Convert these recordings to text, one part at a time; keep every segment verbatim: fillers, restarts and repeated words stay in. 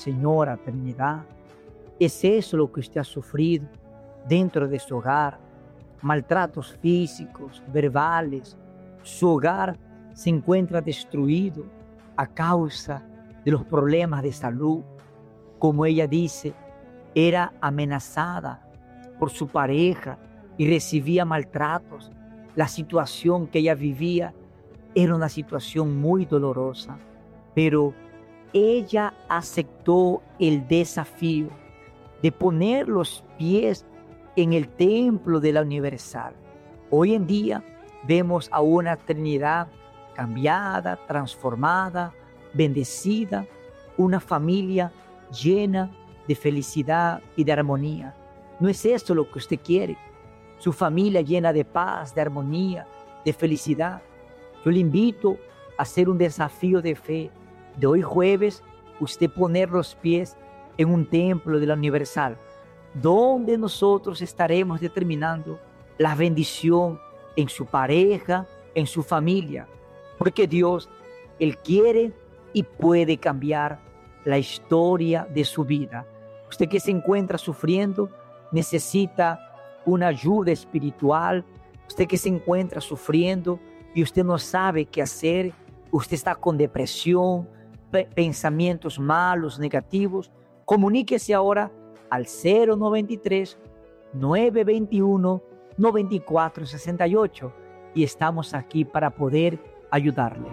Señora Trinidad, ¿es eso lo que usted ha sufrido dentro de su hogar? Maltratos físicos, verbales. Su hogar se encuentra destruido a causa de los problemas de salud. Como ella dice, era amenazada por su pareja y recibía maltratos. La situación que ella vivía era una situación muy dolorosa, pero ella aceptó el desafío de poner los pies en el templo de la Universal. Hoy en día vemos a una Trinidad cambiada, transformada, bendecida, una familia llena de felicidad y de armonía. ¿No es esto lo que usted quiere? Su familia llena de paz, de armonía, de felicidad. Yo le invito a hacer un desafío de fe. De hoy jueves, usted poner los pies en un templo de la Universal, donde nosotros estaremos determinando la bendición en su pareja, en su familia. Porque Dios, Él quiere y puede cambiar la historia de su vida. Usted que se encuentra sufriendo, necesita una ayuda espiritual. Usted que se encuentra sufriendo y usted no sabe qué hacer, usted está con depresión, pensamientos malos, negativos, comuníquese ahora al cero noventa y tres, nueve veintiuno, noventa y cuatro sesenta y ocho y estamos aquí para poder ayudarle.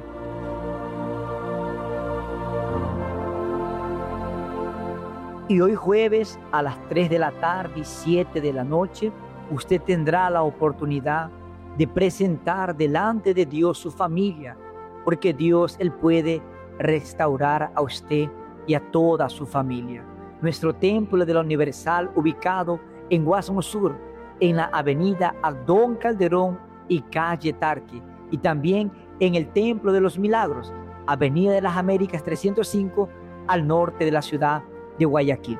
Y hoy jueves a las tres de la tarde y siete de la noche, usted tendrá la oportunidad de presentar delante de Dios su familia, porque Dios, Él puede restaurar a usted y a toda su familia. Nuestro templo de la Universal, ubicado en Guasmo Sur, en la avenida Adón Calderón y calle Tarqui, y también en el Templo de los Milagros, avenida de las Américas trescientos cinco, al norte de la ciudad de Guayaquil.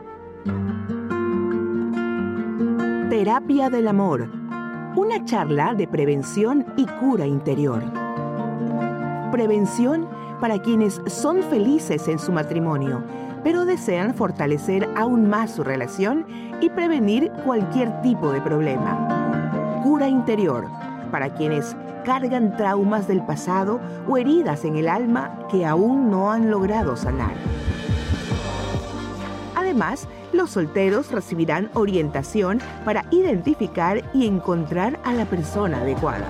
Terapia del amor, una charla de prevención y cura interior. Prevención para quienes son felices en su matrimonio, pero desean fortalecer aún más su relación y prevenir cualquier tipo de problema. Cura interior para quienes cargan traumas del pasado o heridas en el alma que aún no han logrado sanar. Además, los solteros recibirán orientación para identificar y encontrar a la persona adecuada.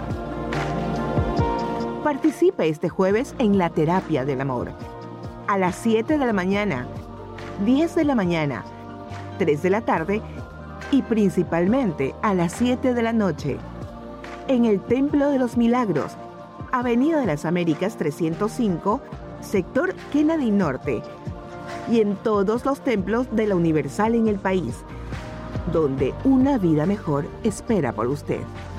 Participe este jueves en la Terapia del Amor. A las siete de la mañana, diez de la mañana, tres de la tarde y principalmente a las siete de la noche. En el Templo de los Milagros, Avenida de las Américas trescientos cinco, sector Kennedy Norte, y en todos los templos de la Universal en el país, donde una vida mejor espera por usted.